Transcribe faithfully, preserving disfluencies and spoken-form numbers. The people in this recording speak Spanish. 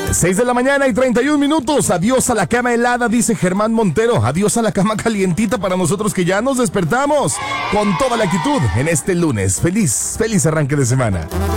seis de la mañana y treinta y un minutos. Adiós a la cama helada, dice Germán Montero. Adiós a la cama calientita para nosotros que ya nos despertamos con toda la actitud en este lunes. Feliz, feliz arranque de semana.